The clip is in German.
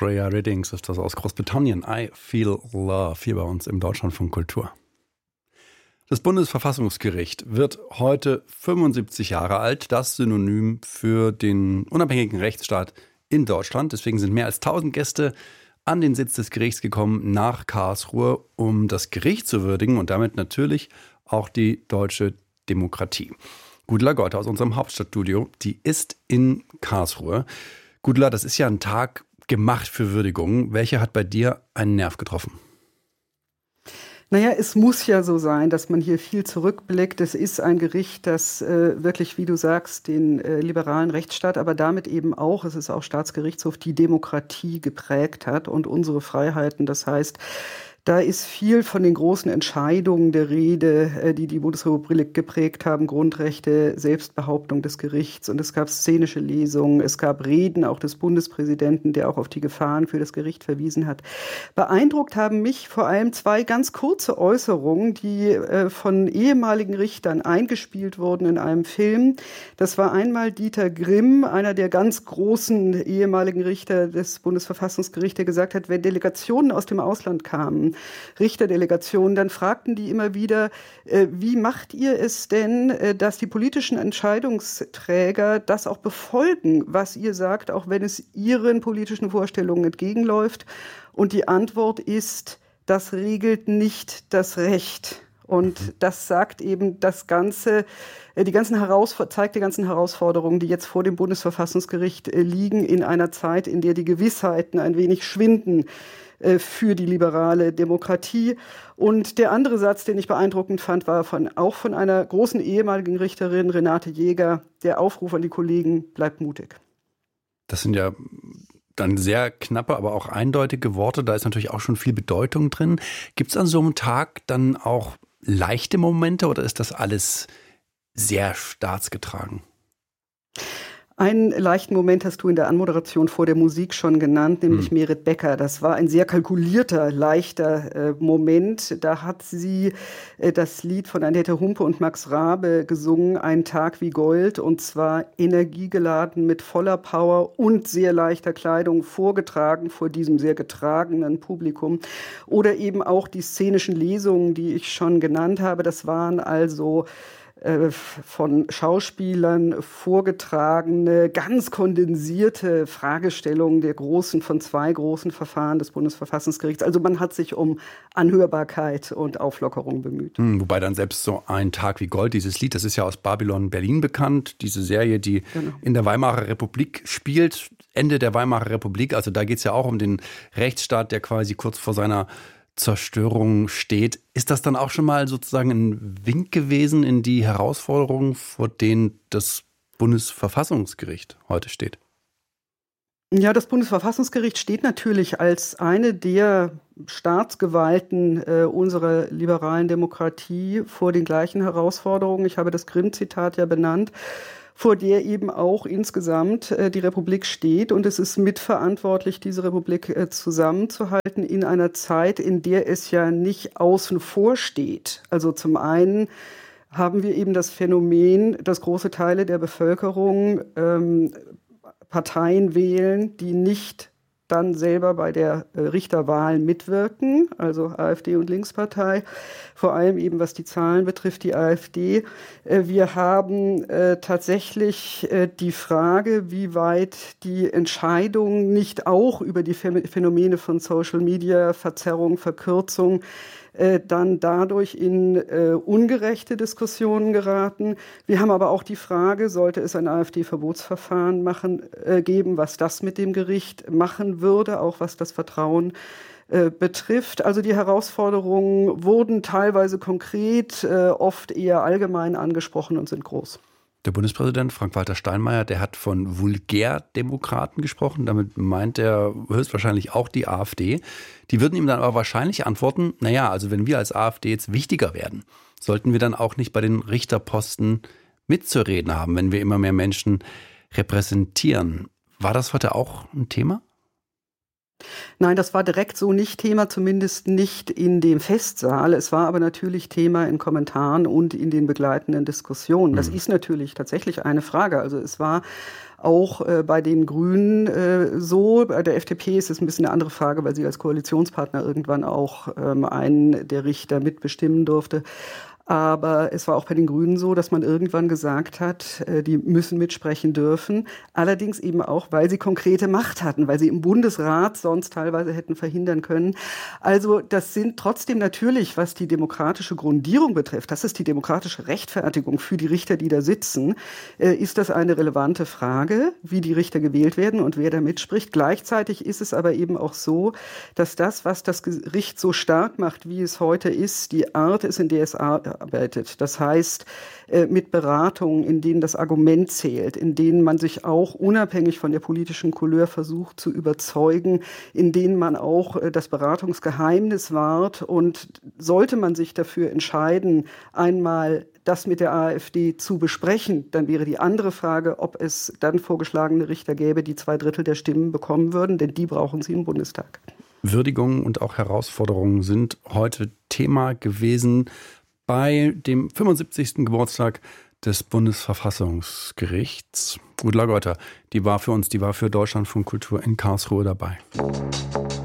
Freya Riddings ist das aus Großbritannien. I Feel Love, hier bei uns im Deutschlandfunk Kultur. Das Bundesverfassungsgericht wird heute 75 Jahre alt, das Synonym für den unabhängigen Rechtsstaat in Deutschland. Deswegen sind mehr als 1000 Gäste an den Sitz des Gerichts gekommen nach Karlsruhe, um das Gericht zu würdigen und damit natürlich auch die deutsche Demokratie. Gudula Geuter aus unserem Hauptstadtstudio, die ist in Karlsruhe. Gudula, das ist ja ein Tag gemacht für Würdigungen. Welche hat bei dir einen Nerv getroffen? Naja, es muss ja so sein, dass man hier viel zurückblickt. Es ist ein Gericht, das wirklich, wie du sagst, den liberalen Rechtsstaat, aber damit eben auch, es ist auch Staatsgerichtshof, die Demokratie geprägt hat und unsere Freiheiten. Das heißt, da ist viel von den großen Entscheidungen der Rede, die die Bundesrepublik geprägt haben, Grundrechte, Selbstbehauptung des Gerichts. Und es gab szenische Lesungen, es gab Reden auch des Bundespräsidenten, der auch auf die Gefahren für das Gericht verwiesen hat. Beeindruckt haben mich vor allem zwei ganz kurze Äußerungen, die von ehemaligen Richtern eingespielt wurden in einem Film. Das war einmal Dieter Grimm, einer der ganz großen ehemaligen Richter des Bundesverfassungsgerichts, der gesagt hat, wenn Delegationen aus dem Ausland kamen, Richterdelegationen, dann fragten die immer wieder, wie macht ihr es denn, dass die politischen Entscheidungsträger das auch befolgen, was ihr sagt, auch wenn es ihren politischen Vorstellungen entgegenläuft? Und die Antwort ist, das regelt nicht das Recht. Und das sagt eben das Ganze, zeigt die ganzen Herausforderungen, die jetzt vor dem Bundesverfassungsgericht liegen, in einer Zeit, in der die Gewissheiten ein wenig schwinden für die liberale Demokratie. Und der andere Satz, den ich beeindruckend fand, war auch von einer großen ehemaligen Richterin, Renate Jäger, der Aufruf an die Kollegen, bleibt mutig. Das sind ja dann sehr knappe, aber auch eindeutige Worte. Da ist natürlich auch schon viel Bedeutung drin. Gibt es an so einem Tag dann auch leichte Momente oder ist das alles sehr staatsgetragen? Einen leichten Moment hast du in der Anmoderation vor der Musik schon genannt, nämlich Merit Becker. Das war ein sehr kalkulierter, leichter Moment. Da hat sie das Lied von Annette Humpe und Max Rabe gesungen, Ein Tag wie Gold, und zwar energiegeladen mit voller Power und sehr leichter Kleidung vorgetragen vor diesem sehr getragenen Publikum. Oder eben auch die szenischen Lesungen, die ich schon genannt habe. Das waren also von Schauspielern vorgetragene, ganz kondensierte Fragestellungen von zwei großen Verfahren des Bundesverfassungsgerichts. Also man hat sich um Anhörbarkeit und Auflockerung bemüht. Wobei dann selbst so Ein Tag wie Gold, dieses Lied, das ist ja aus Babylon Berlin bekannt, diese Serie, die in der Weimarer Republik spielt, Ende der Weimarer Republik, also da geht es ja auch um den Rechtsstaat, der quasi kurz vor seiner Zerstörung steht. Ist das dann auch schon mal sozusagen ein Wink gewesen in die Herausforderungen, vor denen das Bundesverfassungsgericht heute steht? Ja, das Bundesverfassungsgericht steht natürlich als eine der Staatsgewalten unserer liberalen Demokratie vor den gleichen Herausforderungen. Ich habe das Grimm-Zitat ja benannt, vor der eben auch insgesamt die Republik steht. Und es ist mitverantwortlich, diese Republik zusammenzuhalten in einer Zeit, in der es ja nicht außen vor steht. Also zum einen haben wir eben das Phänomen, dass große Teile der Bevölkerung Parteien wählen, die nicht dann selber bei der Richterwahl mitwirken, also AfD und Linkspartei, vor allem eben was die Zahlen betrifft, die AfD. Wir haben tatsächlich die Frage, wie weit die Entscheidungen nicht auch über die Phänomene von Social Media, Verzerrung, Verkürzung, dann dadurch in ungerechte Diskussionen geraten. Wir haben aber auch die Frage, sollte es ein AfD-Verbotsverfahren geben, was das mit dem Gericht machen würde, auch was das Vertrauen betrifft. Also die Herausforderungen wurden teilweise konkret, oft eher allgemein angesprochen und sind groß. Der Bundespräsident Frank-Walter Steinmeier, der hat von Vulgärdemokraten gesprochen. Damit meint er höchstwahrscheinlich auch die AfD. Die würden ihm dann aber wahrscheinlich antworten, naja, also wenn wir als AfD jetzt wichtiger werden, sollten wir dann auch nicht bei den Richterposten mitzureden haben, wenn wir immer mehr Menschen repräsentieren. War das heute auch ein Thema? Nein, das war direkt so nicht Thema, zumindest nicht in dem Festsaal. Es war aber natürlich Thema in Kommentaren und in den begleitenden Diskussionen. Das ist natürlich tatsächlich eine Frage. Also es war auch bei den Grünen so. Bei der FDP ist es ein bisschen eine andere Frage, weil sie als Koalitionspartner irgendwann auch einen der Richter mitbestimmen durfte. Aber es war auch bei den Grünen so, dass man irgendwann gesagt hat, die müssen mitsprechen dürfen. Allerdings eben auch, weil sie konkrete Macht hatten, weil sie im Bundesrat sonst teilweise hätten verhindern können. Also das sind trotzdem natürlich, was die demokratische Grundierung betrifft, das ist die demokratische Rechtfertigung für die Richter, die da sitzen, ist das eine relevante Frage, wie die Richter gewählt werden und wer da mitspricht. Gleichzeitig ist es aber eben auch so, dass das, was das Gericht so stark macht, wie es heute ist, die Art ist, in der es arbeitet. Das heißt, mit Beratungen, in denen das Argument zählt, in denen man sich auch unabhängig von der politischen Couleur versucht zu überzeugen, in denen man auch das Beratungsgeheimnis wahrt. Und sollte man sich dafür entscheiden, einmal das mit der AfD zu besprechen, dann wäre die andere Frage, ob es dann vorgeschlagene Richter gäbe, die 2/3 der Stimmen bekommen würden, denn die brauchen sie im Bundestag. Würdigungen und auch Herausforderungen sind heute Thema gewesen bei dem 75. Geburtstag des Bundesverfassungsgerichts. Ursula Geuter, die war für Deutschlandfunk Kultur in Karlsruhe dabei.